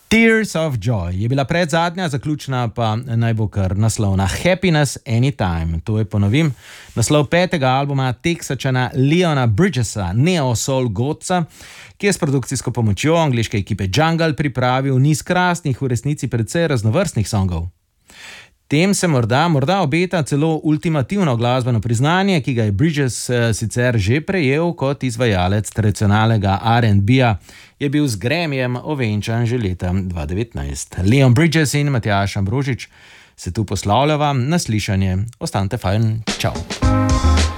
Tears of Joy je bila predzadnja, zaključna pa naj bo kar naslovna Happiness Anytime. To je, ponovim, naslov 5. albuma Teksačana Leona Bridgesa, Neo Soul Godca, ki je s produkcijsko pomočjo angleške ekipe Jungle pripravil niz krasnih, v resnici precej raznovrstnih songov. Tem se morda obeta celo ultimativno glasbeno priznanje, ki ga je Bridges sicer že prejel kot izvajalec tradicionalnega R&B-ja, je bil z Grammyjem ovenčan že leta 2019. Leon Bridges in Matjaž Ambrožič se tu poslavljava na slišanje. Ostanite fajn, čau.